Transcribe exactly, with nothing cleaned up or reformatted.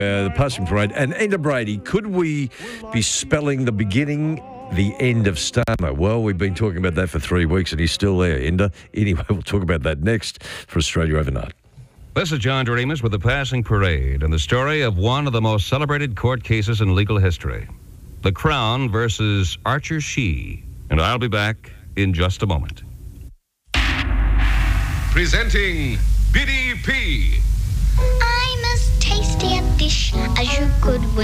Uh, the passing parade. And Enda Brady, could we be spelling the beginning, the end of Starmer? Well, we've been talking about that for three weeks and he's still there, Enda. Anyway, we'll talk about that next for Australia Overnight. This is John Doremus with the Passing Parade and the story of one of the most celebrated court cases in legal history. The Crown versus Archer Shee. And I'll be back in just a moment. Presenting B D P. I'm as tasty a dish as you could wish.